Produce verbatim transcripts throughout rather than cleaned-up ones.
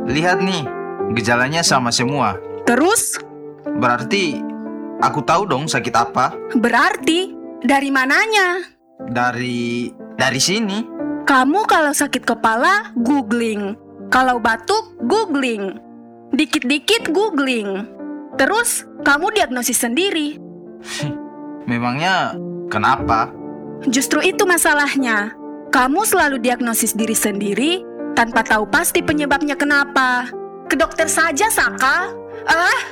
lihat nih, gejalanya sama semua. Terus? Berarti aku tahu dong sakit apa. Berarti dari mananya? Dari dari sini. Kamu kalau sakit kepala, googling. Kalau batuk, googling. Dikit-dikit googling. Terus kamu diagnosis sendiri. Memangnya kenapa? Justru itu masalahnya. Kamu selalu diagnosis diri sendiri tanpa tahu pasti penyebabnya kenapa. Ke dokter saja, Saka. Ah.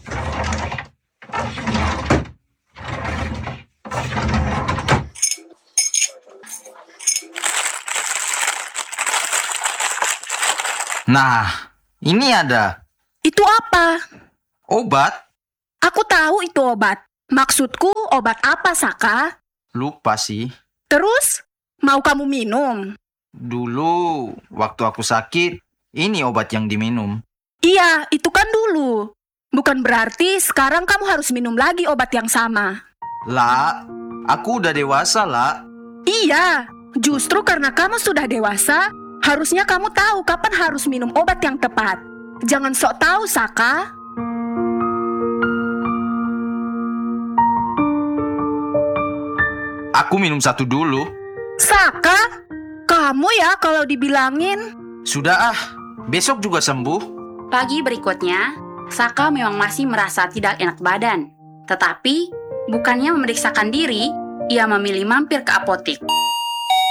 Nah, ini ada. Itu apa? Obat? Aku tahu itu obat. Maksudku obat apa, Saka? Lupa sih. Terus, mau kamu minum? Dulu, waktu aku sakit, ini obat yang diminum. Iya, itu kan dulu. Bukan berarti sekarang kamu harus minum lagi obat yang sama. Lah, aku udah dewasa, lah. Iya, justru karena kamu sudah dewasa, harusnya kamu tahu kapan harus minum obat yang tepat. Jangan sok tahu, Saka. Aku minum satu dulu. Saka, kamu ya kalau dibilangin. Sudah ah, besok juga sembuh. Pagi berikutnya, Saka memang masih merasa tidak enak badan. Tetapi, bukannya memeriksakan diri, ia memilih mampir ke apotik.